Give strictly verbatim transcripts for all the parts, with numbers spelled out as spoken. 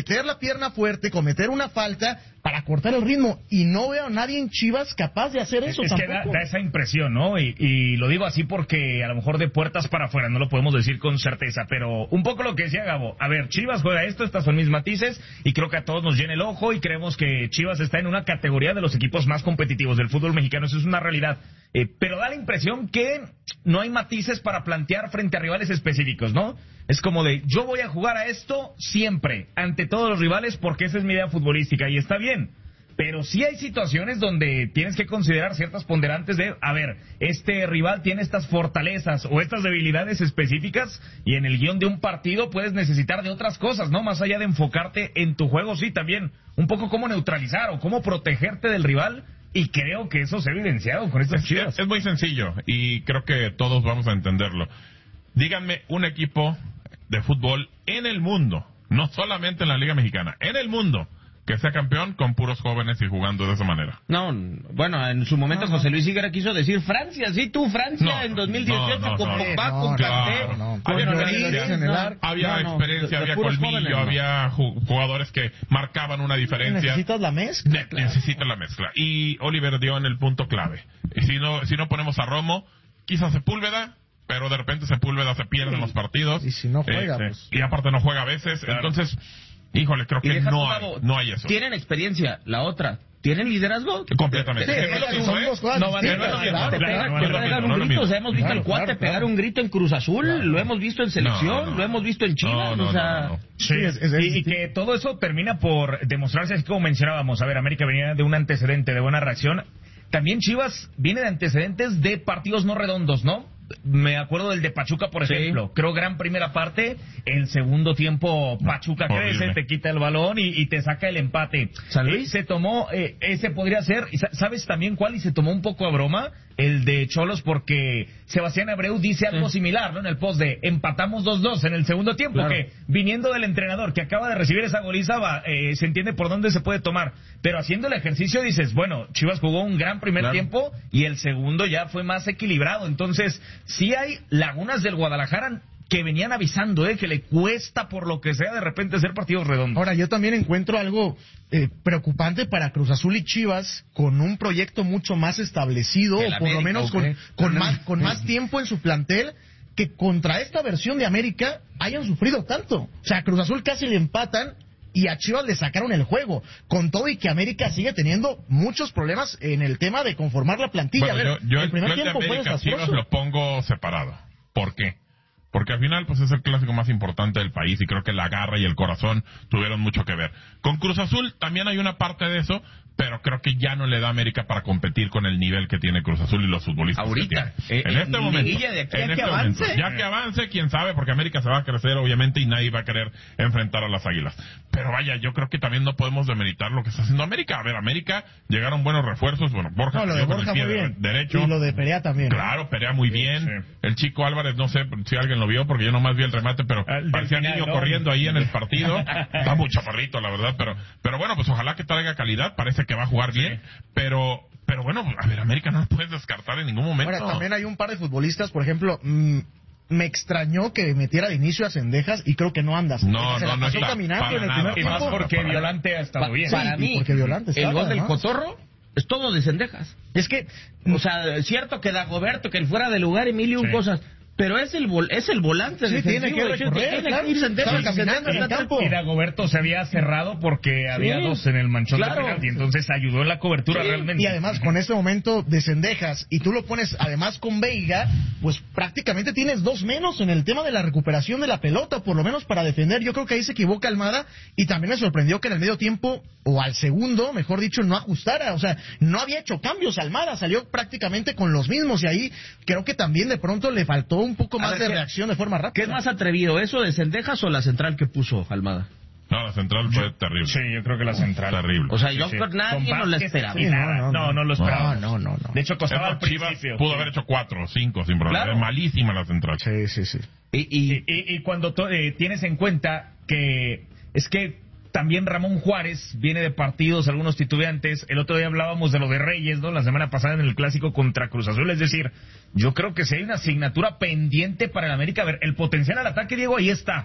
meter la pierna fuerte, cometer una falta para cortar el ritmo, y no veo a nadie en Chivas capaz de hacer eso. Es tampoco. que da, da esa impresión, ¿no? Y, y lo digo así porque a lo mejor de puertas para afuera no lo podemos decir con certeza, pero un poco lo que decía Gabo, a ver, Chivas juega esto, estas son mis matices, y creo que a todos nos llena el ojo y creemos que Chivas está en una categoría de los equipos más competitivos del fútbol mexicano, eso es una realidad, eh, pero da la impresión que no hay matices para plantear frente a rivales específicos, ¿no? Es como de, yo voy a jugar a esto siempre, ante todos los rivales, porque esa es mi idea futbolística, y está bien. Pero sí hay situaciones donde tienes que considerar ciertas ponderantes de, a ver, este rival tiene estas fortalezas o estas debilidades específicas, y en el guión de un partido puedes necesitar de otras cosas, ¿no? Más allá de enfocarte en tu juego, sí, también un poco cómo neutralizar o cómo protegerte del rival, y creo que eso se ha evidenciado con estas Chivas. Es, es muy sencillo, y creo que todos vamos a entenderlo. Díganme un equipo de fútbol en el mundo, no solamente en la Liga Mexicana, en el mundo, que sea campeón con puros jóvenes y jugando de esa manera. No, bueno, en su momento no, José Luis Higuera quiso decir Francia, sí, tú, Francia, no, en dos mil dieciocho, no, no, con no, Pogba, no, con claro, Kanté, no, con había Lloris, experiencia, no, había, no, no, experiencia, de, había de colmillo, jóvenes, no. había jugadores que marcaban una diferencia. Necesitas la mezcla. Ne- claro. Necesitas la mezcla. Y Oliver dio en el punto clave. Y si no, si no ponemos a Romo, quizás Sepúlveda, pero de repente Sepúlveda se pierde en los partidos. Y si no juega, eh, pues. Y aparte no juega a veces, claro. Entonces, híjole, creo que no hay, no hay eso. Tienen experiencia, la otra, ¿tienen liderazgo? Completamente. Sí, Es lo sí, mismo, son ¿eh? dos cosas No van distintas, a- claro, claro, Te no pegan, es te lo pegan mismo, un no es lo grito, o mismo. sea, hemos visto Claro, al cuate claro, pegar claro. un grito en Cruz Azul, Claro. lo hemos visto en selección, No, no, no. lo hemos visto en Chivas, No, no, o sea... no, no, no. Sí, es- es- y, y que todo eso termina por demostrarse, así como mencionábamos. A ver, América venía de un antecedente de buena reacción. También Chivas viene de antecedentes de partidos no redondos, ¿no? Me acuerdo del de Pachuca, por ejemplo. Sí. Creo gran primera parte, el segundo tiempo Pachuca Horrible. crece, te quita el balón y, y te saca el empate. ¿San Luis? Eh, se tomó, eh, ese podría ser, y sa- ¿sabes también cuál? Y se tomó un poco a broma, el de Cholos, porque Sebastián Abreu dice algo Sí. similar, ¿no? En el post de empatamos dos dos en el segundo tiempo, Claro. que viniendo del entrenador que acaba de recibir esa goliza, va, eh, se entiende por dónde se puede tomar. Pero haciendo el ejercicio dices, bueno, Chivas jugó un gran primer Claro. tiempo y el segundo ya fue más equilibrado. Entonces, sí hay lagunas del Guadalajara que venían avisando, ¿eh? Que le cuesta por lo que sea de repente hacer partidos redondos. Ahora, yo también encuentro algo eh, preocupante para Cruz Azul y Chivas, con un proyecto mucho más establecido, El o por América, lo menos con, okay. con, más, con más tiempo en su plantel, que contra esta versión de América hayan sufrido tanto. O sea, a Cruz Azul casi le empatan y a Chivas le sacaron el juego, con todo y que América sigue teniendo muchos problemas en el tema de conformar la plantilla. Bueno, a ver, yo, yo el primer yo el de tiempo fue América Chivas desastroso. lo pongo separado. ¿Por qué? Porque al final pues es el clásico más importante del país y creo que la garra y el corazón tuvieron mucho que ver. Con Cruz Azul también hay una parte de eso, pero creo que ya no le da América para competir con el nivel que tiene Cruz Azul y los futbolistas Ahorita, que tiene. eh, En eh, este momento, liguilla de aquí a en que este avance. momento. Ya que avance, quién sabe, porque América se va a crecer obviamente y nadie va a querer enfrentar a las Águilas. Pero vaya, yo creo que también no podemos demeritar lo que está haciendo América. A ver, América, llegaron buenos refuerzos, bueno, Borja No, lo de salió con el Borja pie muy de- bien. derecho. Y lo de Perea también. Claro, Perea muy bien. Sí. El chico Álvarez, no sé si alguien lo vio, porque yo nomás vi el remate, pero El del parecía final, niño ¿no? corriendo ahí en el partido. Está muy chaparrito, la verdad, pero pero bueno, pues ojalá que traiga calidad. Parece que va a jugar bien, pero pero bueno, a ver, América no lo puedes descartar en ningún momento. Ahora, también hay un par de futbolistas, por ejemplo, mmm, me extrañó que metiera de inicio a Cendejas y creo que no andas. No, se no, la no pasó está caminando para en el nada, primer Y para más tiempo. porque para- Violante ha estado Pa- bien. para Sí, mí, porque Violante el estaba, gol del ¿no? Cotorro es todo de Cendejas. Es que, O sea, es cierto que Dagoberto, que el fuera de lugar, Emilio, Sí. cosas, pero es el vol es el volante Sí, defensivo tiene que de Chivas, recorrer, tiene claro. que ir Cendejas, Estaba y caminando Cendejas en el está- campo. Y Dagoberto se había cerrado porque había dos en el manchón Claro. de penalti, entonces ayudó en la cobertura Sí. realmente. y además con este momento de Cendejas y tú lo pones además con Veiga, pues prácticamente tienes dos menos en el tema de la recuperación de la pelota, por lo menos para defender. Yo creo que ahí se equivoca Almada y también me sorprendió que en el medio tiempo, o al segundo, mejor dicho, no ajustara. O sea, no había hecho cambios Almada, salió prácticamente con los mismos y ahí creo que también de pronto le faltó un poco A más ver, de ¿qué- reacción de forma ¿Qué rápida. es más atrevido, eso de Cendejas o la central que puso Almada? No, la central fue terrible. Sí, yo creo que la central. Terrible. O sea, Sí, yo sí. creo que nadie Con nos la Vázquez esperaba. y nada. Sí, no, No, no, no, no. lo esperaba. No, no, no. De hecho, costaba al Chivas principio. pudo Sí. haber hecho cuatro o cinco sin problema. Claro. Es malísima la central. Sí, sí, sí. Y, y, Y, y- y cuando to- eh, tienes en cuenta que es que también Ramón Juárez viene de partidos, algunos titubeantes. El otro día hablábamos de lo de Reyes, ¿no? La semana pasada en el clásico contra Cruz Azul. Es decir, yo creo que si hay una asignatura pendiente para el América, a ver, el potencial al ataque, Diego, ahí está.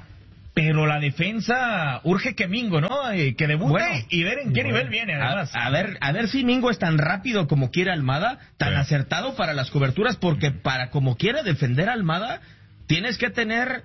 pero la defensa urge que Mingo, ¿no? Eh, que debute Bueno, y ver en qué bueno. nivel viene, además. A, a ver, a ver si Mingo es tan rápido como quiere Almada, tan Sí. acertado para las coberturas, porque para como quiere defender a Almada, tienes que tener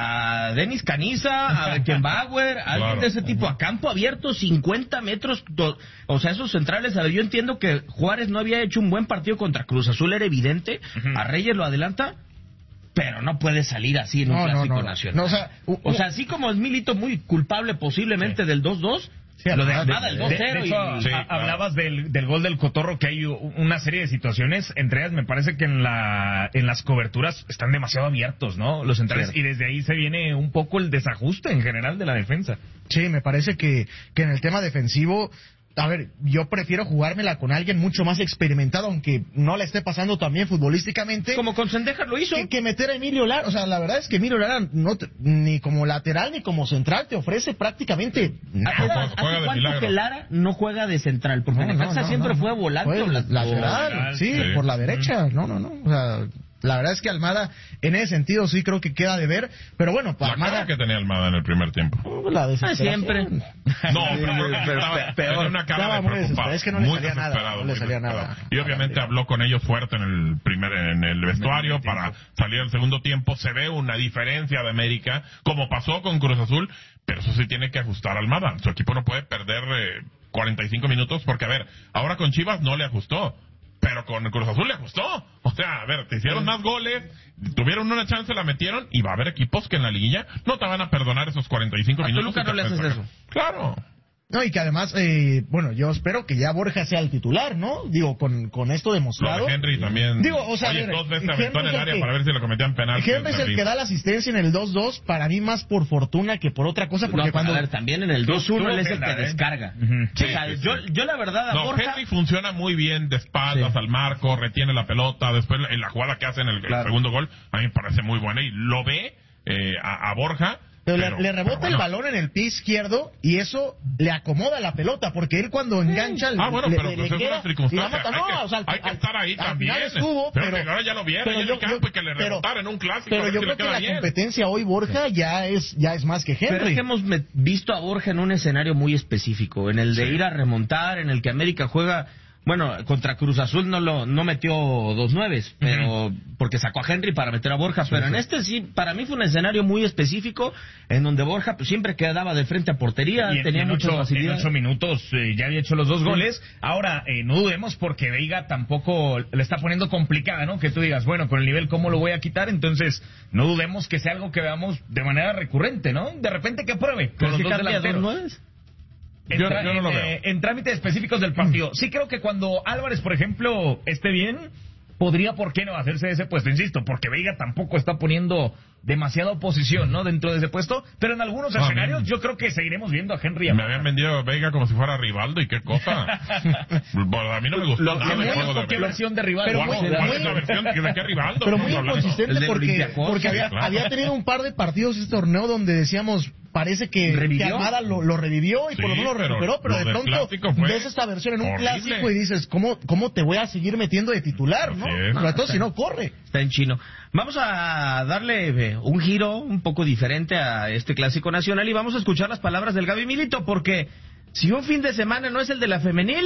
a Denis Caniza, a Beckenbauer, a alguien Claro. de ese tipo, a campo abierto, cincuenta metros, do- o sea, esos centrales. A ver, yo entiendo que Juárez no había hecho un buen partido contra Cruz Azul, era evidente, Ujú. a Reyes lo adelanta, pero no puede salir así en un No, no, clásico no, no. nacional. No, o sea, u- o sea, así como es Milito muy culpable posiblemente del dos dos, Sí, lo de además, Almada, el de- dos De, cero de y... hecho, Sí, a- claro. hablabas del, del gol del Cotorro, que hay u- una serie de situaciones, entre ellas me parece que en la en las coberturas están demasiado abiertos, ¿no? Los centrales, Cierto. y desde ahí se viene un poco el desajuste en general de la defensa. Sí, me parece que, que en el tema defensivo, a ver, yo prefiero jugármela con alguien mucho más experimentado, aunque no le esté pasando también futbolísticamente. Como con Sendejas lo hizo. que, que meter a Emilio Lara. O sea, la verdad es que Emilio Lara no te- ni como lateral ni como central te ofrece prácticamente ¿Hace, nada. juega- hace juega de cuánto milagro. que Lara no juega de central? Porque No, no, Necaxa no, siempre no. fue volante. Fue o la- lateral, lateral, sí, sí. por la derecha. No, no, no. O sea, la verdad es que Almada, en ese sentido, sí creo que queda de ver. Pero bueno, para La cara Almada, que tenía Almada en el primer tiempo. la Ah, desesperación. siempre. No, pero, pero estaba- peor. tenía una cara Estaba de muy preocupado. desesperado. Es que no le muy salía nada, desesperado, no le muy salía desesperado. nada. Y obviamente habló con ellos fuerte en el primer, en el vestuario para salir al segundo tiempo. Se ve una diferencia de América, como pasó con Cruz Azul, pero eso sí tiene que ajustar Almada. Su equipo no puede perder eh, cuarenta y cinco minutos porque, a ver, ahora con Chivas no le ajustó. Pero con Cruz Azul le ajustó. O sea, a ver, te hicieron más goles, tuvieron una chance, la metieron, y va a haber equipos que en la liguilla no te van a perdonar esos cuarenta y cinco A minutos. Toluca y no te le haces pueden eso. sacar. Claro. No, y que además, eh, bueno, yo espero que ya Borja sea el titular, ¿no? Digo, con, con esto Lo demostrado. de Henry también. Digo, o sea, Oye, a ver, dos veces Henry aventó en es el el área que- para ver si le cometían penal. Henry es el que da la asistencia en el dos dos, para mí más por fortuna que por otra cosa, porque No, cuando... a ver, también en el dos uno Tuvo él es el pena, que ¿eh? descarga. Ujú. O sea, Sí, sí, yo, sí. yo la verdad a No, Borja... Henry funciona muy bien de espaldas Sí. al marco, retiene la pelota, después en la jugada que hace en el, el Claro. segundo gol, a mí me parece muy buena y lo ve eh, a, a Borja. Pero, pero- le, le rebota pero bueno. el balón en el pie izquierdo y eso le acomoda la pelota, porque él cuando engancha... Ah, bueno, le- pero le- pues le es queda una circunstancia. y la mata. Hay No, que- o sea, al- hay que al- estar ahí al también. final estuvo, Pero pero... que ahora ya lo viera pero ahí en yo- el campo yo- y que le pero- rebotaran en un clásico. a Pero ver yo si le creo que queda la bien. competencia hoy, Borja, ya es ya es más que Pero es Henry. que hemos met- visto a Borja en un escenario muy específico, en el de Sí. ir a remontar, en el que América juega, bueno, contra Cruz Azul no lo no metió dos nueves, pero porque sacó a Henry para meter a Borja, pero en este sí, para mí fue un escenario muy específico, en donde Borja pues, siempre quedaba de frente a portería, Y en, tenía en muchas ocho, en facilidades. ocho minutos eh, ya había hecho los dos goles. Ahora, eh, no dudemos porque Veiga tampoco le está poniendo complicada, ¿no? Que tú digas, bueno, con el nivel, ¿cómo lo voy a quitar? Entonces, no dudemos que sea algo que veamos de manera recurrente, ¿no? De repente que pruebe con ¿Crees los que dos cambia dos delanteros. nueves? En, Yo- tra- yo no lo en, veo. eh, en trámites específicos del partido. Sí creo que cuando Álvarez, por ejemplo, esté bien, podría, ¿por qué no hacerse ese puesto? Insisto, porque Veiga tampoco está poniendo demasiada oposición, ¿no? Dentro de ese puesto, pero en algunos No, a mí- escenarios yo creo que seguiremos viendo a Henry. y a Me Borja. habían vendido a Veiga como si fuera Rivaldo y qué cosa. Bueno, a mí no me gustó Lo- nada el muy- juego de ¿Qué Veiga. versión de rival? Pero ¿Cuál- muy- cuál muy- es la versión de de qué Rivaldo? Pero muy estamos hablando? El inconsistente del porque, Olympiacos, porque había, claro. había tenido un par de partidos este torneo donde decíamos, parece que, que ¿Revivió? Almada lo, lo revivió y por lo Sí, menos lo pero recuperó, pero lo de del pronto clásico fue ves esta versión en un horrible. clásico y dices, ¿cómo, cómo te voy a seguir metiendo de titular, no? Así es. Sobre todo si no corre. Está en chino. Vamos a darle eh, un giro un poco diferente a este clásico nacional y vamos a escuchar las palabras del Gaby Milito, porque si un fin de semana no es el de la femenil,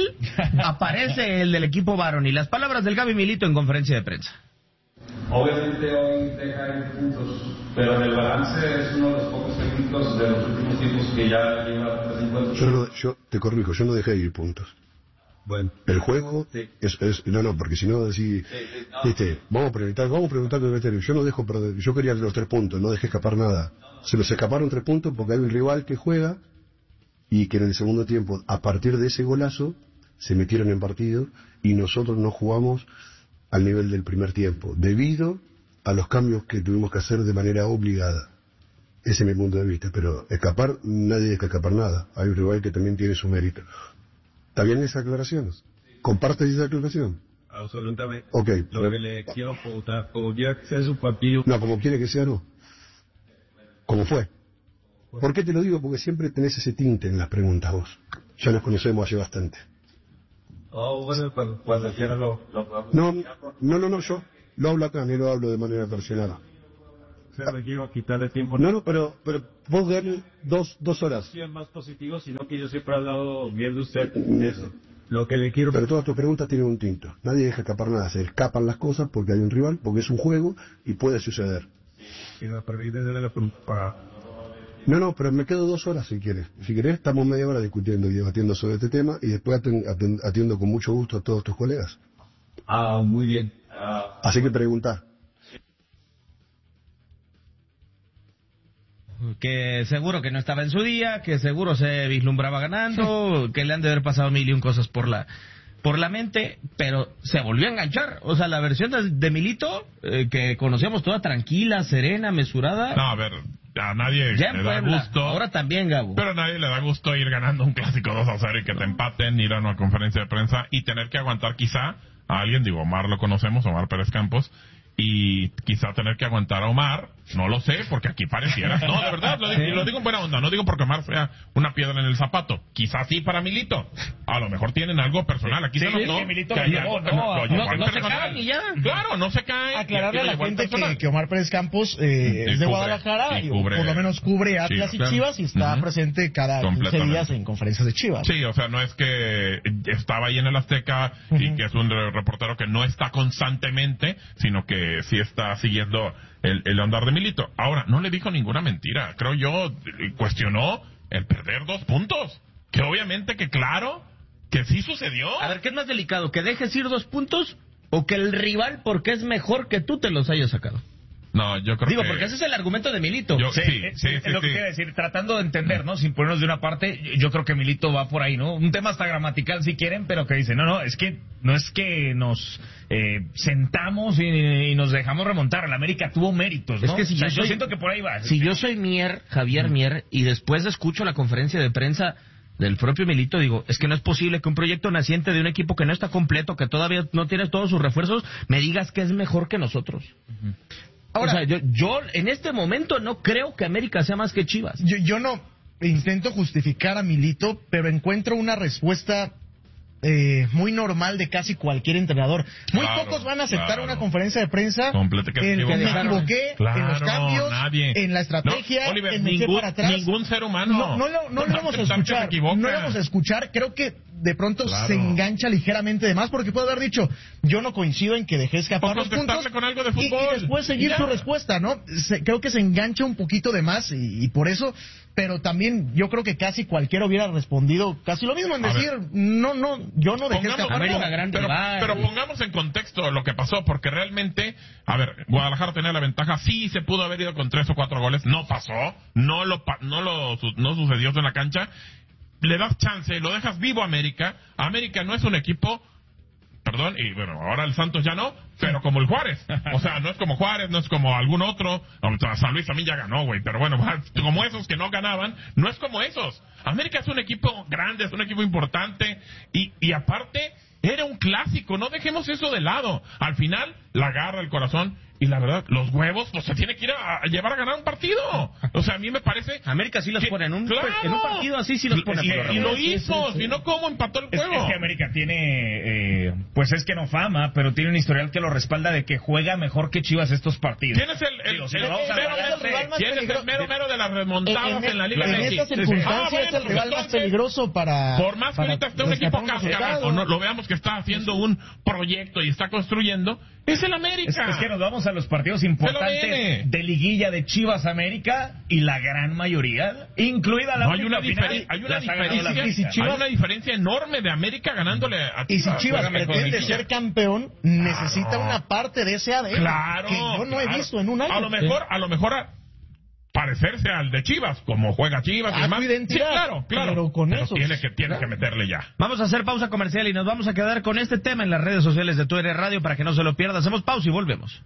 aparece el del equipo varón. Y las palabras del Gaby Milito en conferencia de prensa. Obviamente hoy deja en puntos, pero en el balance es uno de los pocos técnicos de los últimos tiempos que ya lleva tres encuentros. Yo, no, yo te corrijo, yo no dejé de ir puntos. Bueno, El juego Sí. es, es- no, no, porque si no decís, este, vamos a preguntar, vamos a preguntar al veterinario. Yo no dejo perder, yo quería los tres puntos, no dejé escapar nada. Se nos escaparon tres puntos porque hay un rival que juega y que en el segundo tiempo, a partir de ese golazo, se metieron en partido y nosotros no jugamos al nivel del primer tiempo, debido a los cambios que tuvimos que hacer de manera obligada. Ese es mi punto de vista, pero escapar, nadie deja escapar nada. Hay un rival que también tiene su mérito. ¿Está bien esa aclaración? ¿Compartes esa aclaración? absolutamente. Ok. Lo que le quiero preguntar, como ya que su partido, No, como quiere que sea, no. Como fue. ¿Por qué te lo digo? Porque siempre tenés ese tinte en las preguntas vos. Ya nos conocemos hace bastante. oh, bueno, cuando, cuando quiera lo, lo podemos- No, no, no, no, yo lo hablo acá, ni lo hablo de manera personal. Pero me quiero quitar de tiempo. No, no, pero, pero vos ganas dos, dos horas. No es más positivo, sino que yo siempre he hablado bien de usted. Eso. Lo que le quiero... Pero todas tus preguntas tienen un tinto. Nadie deja escapar nada. Se escapan las cosas porque hay un rival, porque es un juego y puede suceder. Y me permite de la para... No, no, pero me quedo dos horas si quieres. Si querés, estamos media hora discutiendo y debatiendo sobre este tema y después aten- atiendo con mucho gusto a todos tus colegas. Ah, muy bien. Ah. Así que pregunta. Que seguro que no estaba en su día, que seguro se vislumbraba ganando, que le han de haber pasado mil y un cosas por la por la mente, pero se volvió a enganchar. O sea, la versión de, de Milito, eh, que conocíamos toda tranquila, serena, mesurada. No, a ver, a nadie ya le en da Puebla, gusto. ahora también, Gabo. Pero a nadie le da gusto ir ganando un clásico dos a cero y que te empaten, ir a una conferencia de prensa y tener que aguantar quizá a alguien, digo, Omar lo conocemos, Omar Pérez Campos, y quizá tener que aguantar a Omar, no lo sé, porque aquí pareciera, no, de verdad, lo digo, y lo digo en buena onda, no digo porque Omar sea una piedra en el zapato, quizá sí para Milito, a lo mejor tienen algo personal, aquí Sí, se notó sí, Milito que lo hay llevó, algo- ¿no? lo llevó No- al no se personal. cae y ya. Claro, no se cae. Aclararle y a la lo llevó al gente personal. que, que Omar Pérez Campos eh, Y es de cubre, Guadalajara, y y cubre por lo menos cubre Atlas Chivas. y Chivas y está Ujú. presente cada quince Completamente. días en conferencias de Chivas. Sí, o sea, no es que estaba ahí en el Azteca y que es un reportero que no está constantemente, sino que sí está siguiendo el, el andar de Milito. Ahora, no le dijo ninguna mentira. Creo yo, cuestionó el perder dos puntos. Que obviamente que claro, que sí sucedió. A ver, ¿qué es más delicado? ¿Que dejes ir dos puntos o que el rival, porque es mejor que tú, te los haya sacado? No, yo creo Digo, que... porque ese es el argumento de Milito. Yo- Sí, Sí, eh, sí, es sí, lo que sí. quiero decir, tratando de entender, ¿no? Sin ponernos de una parte, yo creo que Milito va por ahí, ¿no? Un tema hasta gramatical si quieren, pero que dice, no, no, es que no es que nos eh, sentamos y, y nos dejamos remontar, la América tuvo méritos, ¿no? Es que si O sea, yo yo soy- siento que por ahí va. Si yo soy Mier, Javier Mier, y después escucho la conferencia de prensa del propio Milito, digo, es que no es posible que un proyecto naciente de un equipo que no está completo, que todavía no tiene todos sus refuerzos, me digas que es mejor que nosotros. Ahora, o sea, yo, yo en este momento no creo que América sea más que Chivas. yo, yo no intento justificar a Milito, pero encuentro una respuesta eh, muy normal de casi cualquier entrenador. Muy Claro, pocos van a aceptar claro. una conferencia de prensa Completa que se en que me equivocaron. equivoqué, Claro, en los cambios, nadie. en la estrategia, No, Oliver, en me eché ningún, para atrás. ningún ser humano. No, no, lo- no lo va vamos a aceptar que se escuchar. equivoca. No lo vamos a escuchar. Creo que de pronto Claro. se engancha ligeramente de más porque puede haber dicho, yo no coincido en que dejé escapar O los puntos contestarle con algo de y- y, fútbol. después seguir Y ya. su respuesta, ¿no? Se- creo que se engancha un poquito de más y, y por eso, pero también yo creo que casi cualquiera hubiera respondido casi lo mismo en A decir, ver. no, no, yo no dejé Pongamos- escapar. América nada. gran pero, rival. pero pongamos en contexto lo que pasó, porque realmente, a ver, Guadalajara tenía la ventaja, sí se pudo haber ido con tres o cuatro goles, no pasó, no lo pa- no lo su- no sucedió eso en la cancha, le das chance, lo dejas vivo a América, América no es un equipo, perdón, y bueno, ahora el Santos ya no, pero como el Juárez, o sea, no es como Juárez, no es como algún otro, o San Luis también ya ganó, güey, pero bueno, como esos que no ganaban, no es como esos, América es un equipo grande, es un equipo importante, y, y aparte, era un clásico, no dejemos eso de lado, al final, la garra, el corazón, y la verdad, los huevos, pues se tiene que ir a, a llevar a ganar un partido, o sea, a mí me parece... América sí los que- pone en un, ¡Claro! en un partido así, sí los pone. Y, pero y lo sí, hizo, sí, sí. si no, ¿cómo empató el Es, juego? es que América tiene, eh, pues es que no fama, pero tiene un historial que lo respalda de que juega mejor que Chivas estos partidos. ¿Quién es el, el, Digo, si el- lo vamos a mero, hablar, es el rival más ¿quién es el peligro- mero mero de las remontadas en, En, en- la Liga en M X? esta circunstancia Ah, bueno, es el pues rival más entonces, peligroso para. Por más que para ahorita esté un equipo rescatar un cascarón, resultado. o no, lo veamos que está haciendo un proyecto y está construyendo, es el América. Es, es que nos vamos a los partidos viene. importantes de liguilla de Chivas América y la gran mayoría, incluida la No, hay una, única diferen- final, hay, una las ha ganado la diferencia, América. y si Chivas- hay una diferencia enorme de América ganándole a Y si Chivas juega mejor pretende liguilla. ser campeón, necesita una parte de ese A D N Claro, que yo no he claro. visto en un año. A lo mejor, a lo mejor a parecerse al de Chivas, como juega Chivas y A demás. su identidad, Sí, claro, claro. pero con eso. tiene que tiene que meterle ya. Vamos a hacer pausa comercial y nos vamos a quedar con este tema en las redes sociales de Tu Eres Radio para que no se lo pierda. Hacemos pausa y volvemos.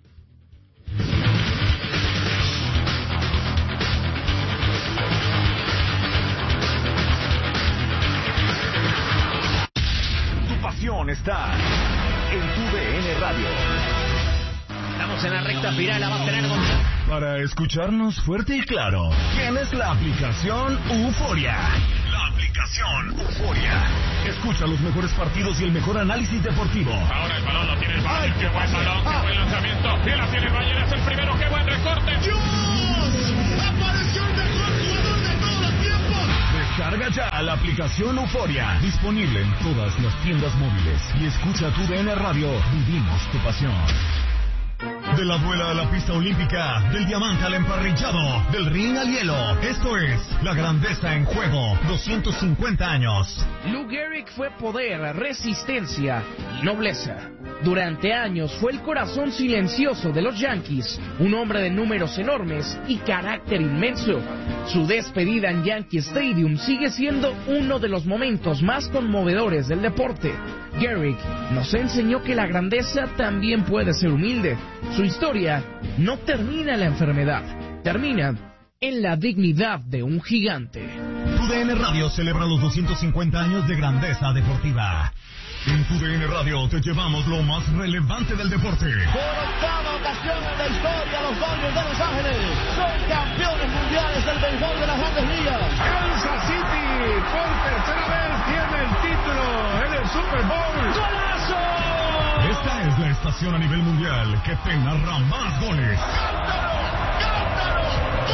Tu pasión está en Tu D N Radio. Estamos en la recta final, la va a tener Gonzalo. Para escucharnos fuerte y claro, tienes la aplicación Euforia. La aplicación Euforia. Escucha los mejores partidos y el mejor análisis deportivo. Ahora el balón lo tiene el Bayern. Qué buen balón, qué buen lanzamiento. Y la tiene el Bayern, es el primero. Qué buen recorte. ¡Dios! ¡Apareció el mejor jugador de todos los tiempos! Descarga ya la aplicación Euforia. Disponible en todas las tiendas móviles. Y escucha tu D N Radio. Vivimos tu pasión. De la duela a la pista olímpica, del diamante al emparrillado, del ring al hielo. Esto es La Grandeza en Juego, doscientos cincuenta años. Lou Gehrig fue poder, resistencia y nobleza. Durante años fue el corazón silencioso de los Yankees, un hombre de números enormes y carácter inmenso. Su despedida en Yankee Stadium sigue siendo uno de los momentos más conmovedores del deporte. Gehrig nos enseñó que la grandeza también puede ser humilde. Su historia no termina en la enfermedad, termina en la dignidad de un gigante. Tu D N Radio celebra los doscientos cincuenta años de grandeza deportiva. En Tu D N Radio te llevamos lo más relevante del deporte. Por octava ocasión en la historia, los Dodgers de Los Ángeles son campeones mundiales del béisbol de las Grandes Ligas. Kansas City por tercera vez tiene el título en el Super Bowl. ¡Golazo! Esta es la estación a nivel mundial que te narra más goles. ¡Cántalo! ¡Cántalo!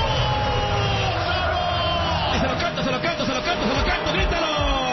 ¡Gózalo! Se lo canto, se lo canto, se lo canto, se lo canto, grítalo.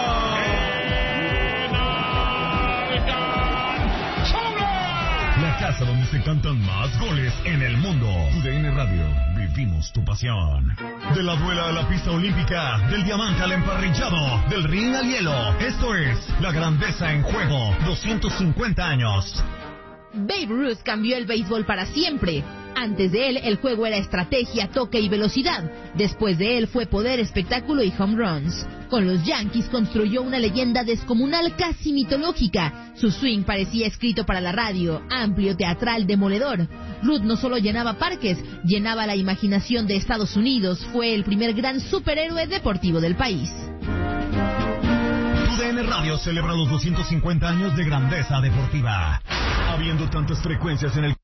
La casa donde se cantan más goles en el mundo. Tu D N Radio, vivimos tu pasión. De la duela a la pista olímpica, del diamante al emparrillado, del ring al hielo. Esto es La Grandeza en Juego, doscientos cincuenta años. Babe Ruth cambió el béisbol para siempre. Antes de él, el juego era estrategia, toque y velocidad. Después de él fue poder, espectáculo y home runs. Con los Yankees construyó una leyenda descomunal, casi mitológica. Su swing parecía escrito para la radio, amplio, teatral, demoledor. Ruth no solo llenaba parques, llenaba la imaginación de Estados Unidos. Fue el primer gran superhéroe deportivo del país. Tu D N Radio celebra los doscientos cincuenta años de grandeza deportiva. Habiendo tantas frecuencias en el...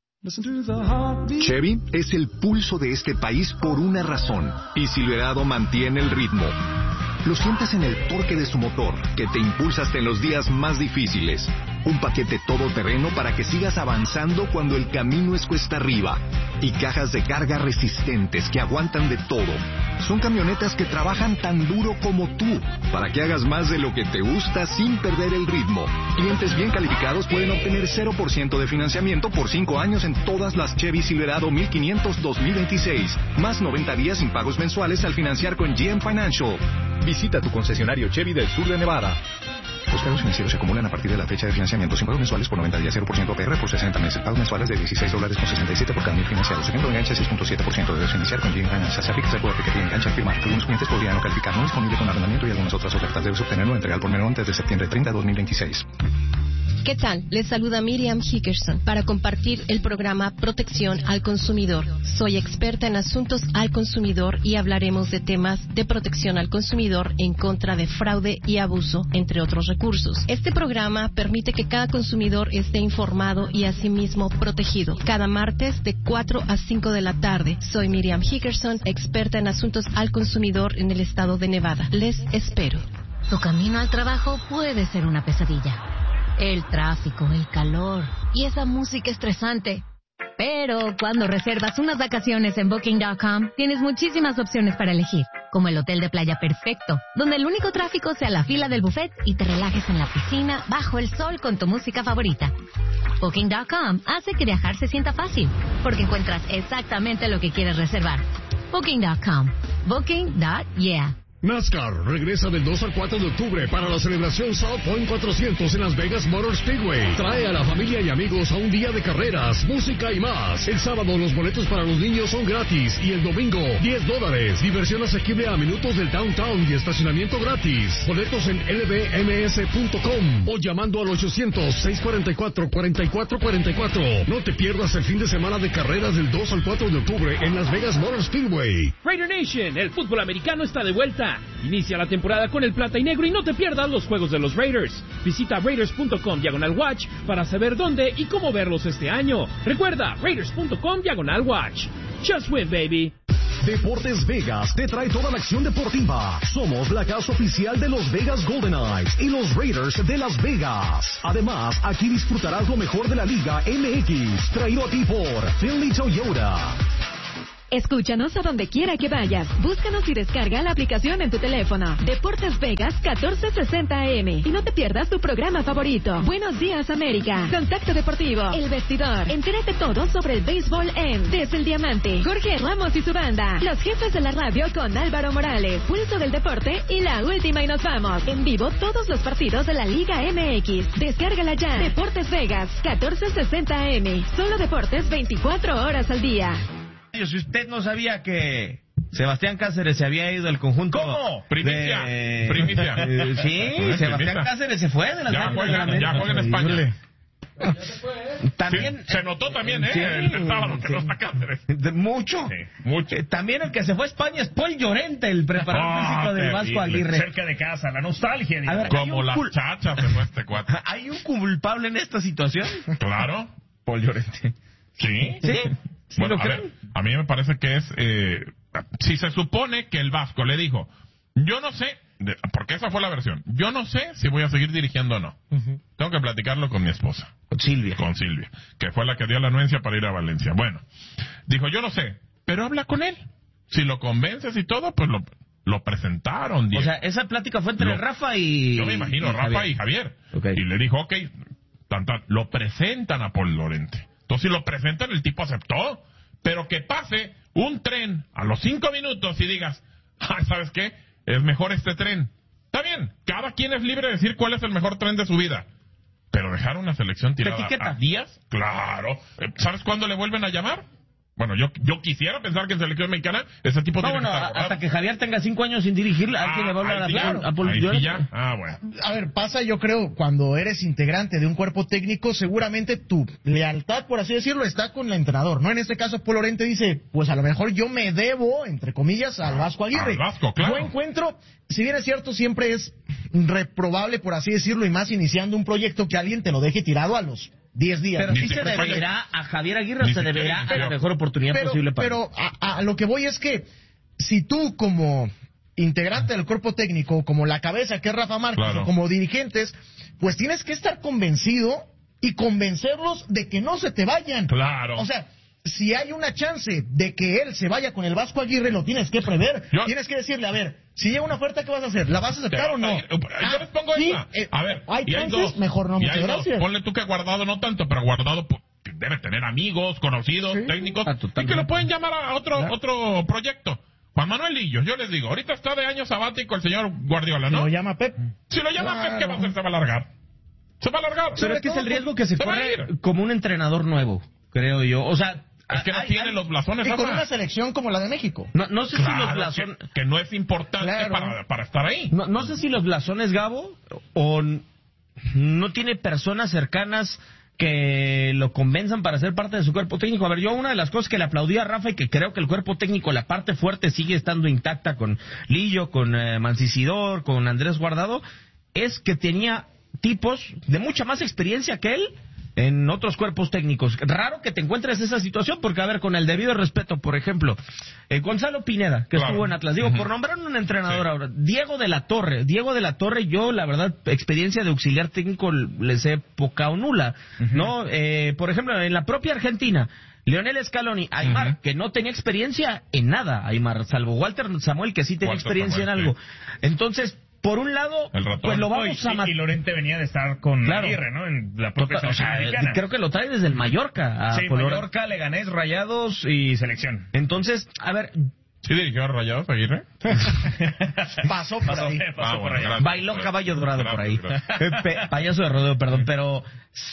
Chevy es el pulso de este país por una razón, y Silverado mantiene el ritmo. Lo sientes en el torque de su motor, que te impulsa hasta en los días más difíciles. Un paquete todoterreno para que sigas avanzando cuando el camino es cuesta arriba. Y cajas de carga resistentes que aguantan de todo. Son camionetas que trabajan tan duro como tú, para que hagas más de lo que te gusta sin perder el ritmo. Clientes bien calificados pueden obtener cero por ciento de financiamiento por cinco años en todas las Chevy Silverado mil quinientos dos mil veintiséis. Más noventa días sin pagos mensuales al financiar con G M Financial. Visita tu concesionario Chevy del sur de Nevada. Los pagos financieros se acumulan a partir de la fecha de financiamiento sin pagos mensuales por noventa días, cero por ciento A P R por sesenta meses. Pagos mensuales de dieciséis dólares con sesenta y siete por cada mil financiados. Ejemplo de enganche seis punto siete por ciento. Debes financiar con G M Financial. Se aplica el recuerdo que tiene enganche al firmar. Algunos clientes podrían no calificar. No disponible con arrendamiento y algunas otras ofertas. Debes obtenerlo entregar por menor antes de septiembre treinta de dos mil veintiséis. ¿Qué tal? Les saluda Miriam Hickerson para compartir el programa Protección al Consumidor. Soy experta en asuntos al consumidor y hablaremos de temas de protección al consumidor en contra de fraude y abuso, entre otros recursos. Este programa permite que cada consumidor esté informado y asimismo protegido. Cada martes de cuatro a cinco de la tarde. Soy Miriam Hickerson, experta en asuntos al consumidor en el estado de Nevada. Les espero. Tu camino al trabajo puede ser una pesadilla. El tráfico, el calor y esa música estresante. Pero cuando reservas unas vacaciones en Booking punto com, tienes muchísimas opciones para elegir, como el hotel de playa perfecto, donde el único tráfico sea la fila del buffet y te relajes en la piscina, bajo el sol con tu música favorita. Booking punto com hace que viajar se sienta fácil, porque encuentras exactamente lo que quieres reservar. Booking punto com. Booking punto yeah. NASCAR regresa del dos al cuatro de octubre para la celebración South Point cuatrocientos en Las Vegas Motor Speedway. Trae a la familia y amigos a un día de carreras, música y más. El sábado los boletos para los niños son gratis y el domingo diez dólares. Diversión asequible a minutos del downtown y estacionamiento gratis. Boletos en L B M S punto com o llamando al ochocientos, seiscientos cuarenta y cuatro, cuarenta y cuatro cuarenta y cuatro. No te pierdas el fin de semana de carreras del dos al cuatro de octubre en Las Vegas Motor Speedway. Raider Nation, el fútbol americano está de vuelta. Inicia la temporada con el plata y negro y no te pierdas los juegos de los Raiders. Visita Raiders punto com diagonal watch para saber dónde y cómo verlos este año. Recuerda, Raiders punto com diagonal watch. Just win, baby. Deportes Vegas te trae toda la acción deportiva. Somos la casa oficial de los Vegas Golden Knights y los Raiders de Las Vegas. Además, aquí disfrutarás lo mejor de la Liga M X, traído a ti por Finley Toyota. Escúchanos a donde quiera que vayas. Búscanos y descarga la aplicación en tu teléfono. Deportes Vegas catorce sesenta A M. Y no te pierdas tu programa favorito. Buenos días, América. Contacto Deportivo. El Vestidor. Entérate todo sobre el béisbol en Desde el Diamante. Jorge Ramos y su banda. Los jefes de la radio con Álvaro Morales. Pulso del Deporte y la última y nos vamos. En vivo todos los partidos de la Liga M X. Descárgala ya. Deportes Vegas catorce sesenta A M. Solo deportes veinticuatro horas al día. Si usted no sabía que Sebastián Cáceres se había ido del conjunto... ¿Cómo? Primicia. De... Primicia. Eh, sí, Primicia. Sebastián Cáceres se fue de la Ya juega, ya juega en España. También sí, se notó también, ¿eh? Sí, el sábado que sí. no está Cáceres. De mucho. Sí, mucho. Eh, también el que se fue a España es Paul Llorente, el preparador oh, físico del Vasco Aguirre. Cerca de casa, la nostalgia. A ver, como las cul... chachas se fue este cuate. ¿Hay un culpable en esta situación? Claro. Paul Llorente. ¿Sí? ¿Sí? ¿Sí bueno, lo a, ver, a mí me parece que es... Eh, si se supone que el Vasco le dijo, yo no sé, de, porque esa fue la versión, yo no sé si voy a seguir dirigiendo o no. Uh-huh. Tengo que platicarlo con mi esposa. Con Silvia. Con Silvia, que fue la que dio la anuencia para ir a Valencia. Bueno, dijo, yo no sé, pero habla con él. Si lo convences y todo, pues lo, lo presentaron. Diego. O sea, esa plática fue entre lo, Rafa y... Yo me imagino, y Rafa Javier. y Javier. Okay. Y le dijo, ok, tan, tan, lo presentan a Paul Llorente. Entonces, si lo presentan, el tipo aceptó. Pero que pase un tren a los cinco minutos y digas, ay, ¿sabes qué? Es mejor este tren. Está bien, cada quien es libre de decir cuál es el mejor tren de su vida. Pero dejar una selección tirada a días, claro. ¿Sabes cuándo le vuelven a llamar? Bueno, yo yo quisiera pensar que en selección mexicana ese tipo no, tiene bueno, que estar hasta que Javier tenga cinco años sin dirigir, ah, alguien le va a hablar sí, a, a Paul Llorente. Sí ah, bueno. A ver, pasa, yo creo, cuando eres integrante de un cuerpo técnico, seguramente tu lealtad, por así decirlo, está con el entrenador, ¿no? En este caso, Paul Llorente dice, pues a lo mejor yo me debo, entre comillas, al Vasco Aguirre. Al Vasco, claro. Yo encuentro, si bien es cierto, siempre es reprobable, por así decirlo, y más iniciando un proyecto, que alguien te lo deje tirado a los diez días. Pero sí se deberá a Javier Aguirre, o se deberá a la mejor oportunidad pero, posible para Pero a, a lo que voy es que si tú como integrante del cuerpo técnico, como la cabeza que es Rafa Márquez, claro, o como dirigentes, pues tienes que estar convencido y convencerlos de que no se te vayan. Claro. O sea, si hay una chance de que él se vaya con el Vasco Aguirre, lo tienes que prever. Yo, tienes que decirle, a ver, si llega una oferta, ¿qué vas a hacer? ¿La vas a aceptar o no? Yo ah, les pongo sí, esta. Eh, a ver, hay y chances, hay dos, mejor no, y muchas hay gracias. Dos. Ponle tú que Guardado no tanto, pero Guardado pues, debe tener amigos, conocidos, sí, técnicos, ah, y que lo pueden llamar a otro ¿Ya? otro proyecto. Juan Manuel Lillo, yo les digo, ahorita está de año sabático el señor Guardiola, ¿no? Si lo llama Pep. Si lo llama claro. Pep, ¿qué va a hacer? Se va a alargar. Se va a alargar. Pero es que es el riesgo que se, se corre como un entrenador nuevo, creo yo. O sea, es que no hay, tiene hay, los blasones. Y con Rafa. Una selección como la de México. No, no sé claro, si los blasones... Que, que no es importante claro. para, para estar ahí. No, no sé si los blasones, Gabo, o no tiene personas cercanas que lo convenzan para ser parte de su cuerpo técnico. A ver, yo una de las cosas que le aplaudí a Rafa y que creo que el cuerpo técnico, la parte fuerte sigue estando intacta con Lillo, con eh, Mancisidor, con Andrés Guardado, es que tenía tipos de mucha más experiencia que él en otros cuerpos técnicos. Raro que te encuentres esa situación, porque, a ver, con el debido respeto, por ejemplo, eh, Gonzalo Pineda, que claro. estuvo en Atlas, digo, uh-huh. por nombrar un entrenador sí. ahora, Diego de la Torre, Diego de la Torre, yo, la verdad, experiencia de auxiliar técnico les sé poca o nula, uh-huh. ¿no? Eh, por ejemplo, en la propia Argentina, Lionel Scaloni, Aymar, uh-huh. que no tenía experiencia en nada, Aymar, salvo Walter Samuel, que sí tenía Walter experiencia Samuel, en algo. Sí. Entonces, por un lado, pues lo vamos no, y, a matar. Y Llorente venía de estar con claro. Aguirre, ¿no? En la propia o sea, mexicana. Creo que lo trae desde el Mallorca. A sí, Color... Mallorca, Leganés, Rayados y Selección. Entonces, a ver... ¿Sí dirigió a Rayados, Aguirre? pasó por pasó, ahí. Pasó ah, por bueno, ahí. Gracias, Bailó gracias, caballo dorado gracias, por ahí. Gracias. Payaso de rodeo, perdón, pero...